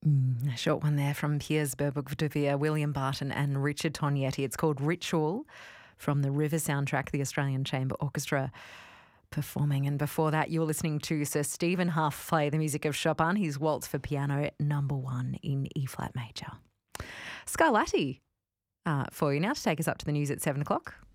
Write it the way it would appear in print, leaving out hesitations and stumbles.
A short one there from Piers Burbuck de Vere, William Barton and Richard Tognetti. It's called Ritual from the River soundtrack, the Australian Chamber Orchestra performing. And before that, you're listening to Sir Stephen Hough play the music of Chopin, his Waltz for Piano number 1 in E-flat major. Scarlatti for you now to take us up to the news at 7 o'clock.